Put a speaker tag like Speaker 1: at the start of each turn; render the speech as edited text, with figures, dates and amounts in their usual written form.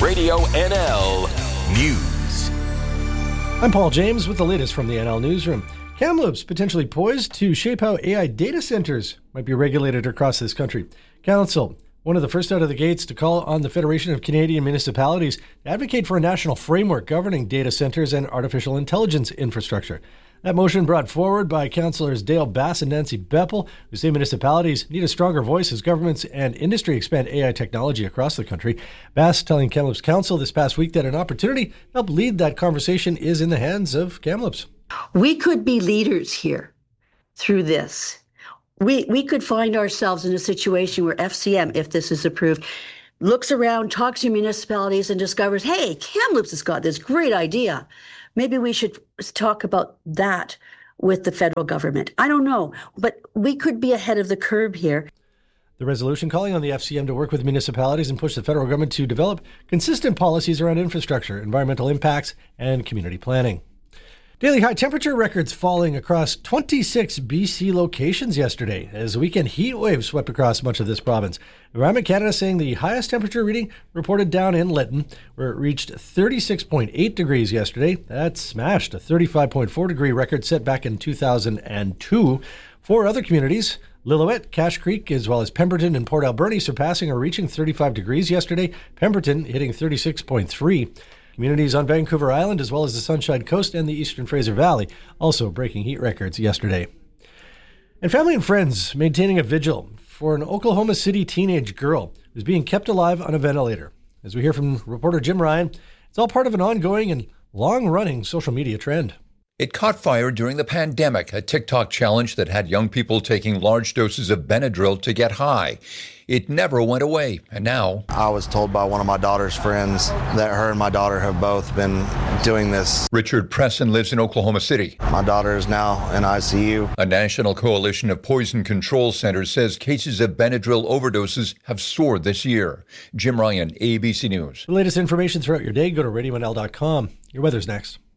Speaker 1: Radio NL News.
Speaker 2: I'm Paul James with the latest from the NL Newsroom. Kamloops potentially poised to shape how AI data centers might be regulated across this country. Council, one of the first out of the gates to call on the Federation of Canadian Municipalities to advocate for a national framework governing data centers and artificial intelligence infrastructure. That motion brought forward by Councillors Dale Bass and Nancy Beppel, who say municipalities need a stronger voice as governments and industry expand AI technology across the country. Bass telling Kamloops Council this past week that an opportunity to help lead that conversation is in the hands of Kamloops.
Speaker 3: We could be leaders here through this. We could find ourselves in a situation where FCM, if this is approved, looks around, talks to municipalities and discovers, hey, Kamloops has got this great idea. Maybe we should talk about that with the federal government. I don't know, but we could be ahead of the curve here.
Speaker 2: The resolution calling on the FCM to work with municipalities and push the federal government to develop consistent policies around infrastructure, environmental impacts, and community planning. Daily high temperature records falling across 26 BC locations yesterday as weekend heat waves swept across much of this province. Environment Canada saying the highest temperature reading reported down in Lytton, where it reached 36.8 degrees yesterday. That smashed a 35.4 degree record set back in 2002. Four other communities, Lillooet, Cache Creek, as well as Pemberton and Port Alberni, surpassing or reaching 35 degrees yesterday. Pemberton hitting 36.3. Communities on Vancouver Island, as well as the Sunshine Coast and the Eastern Fraser Valley, also breaking heat records yesterday. And family and friends maintaining a vigil for an Oklahoma City teenage girl who's being kept alive on a ventilator. As we hear from reporter Jim Ryan, it's all part of an ongoing and long-running social media trend.
Speaker 4: It caught fire during the pandemic, a TikTok challenge that had young people taking large doses of Benadryl to get high. It never went away, and now
Speaker 5: I was told by one of my daughter's friends that her and my daughter have both been doing this.
Speaker 4: Richard Presson lives in Oklahoma City.
Speaker 5: My daughter is now in ICU.
Speaker 4: A national coalition of poison control centers says cases of Benadryl overdoses have soared this year. Jim Ryan, ABC News.
Speaker 2: For the latest information throughout your day, go to radionl.com. Your weather's next.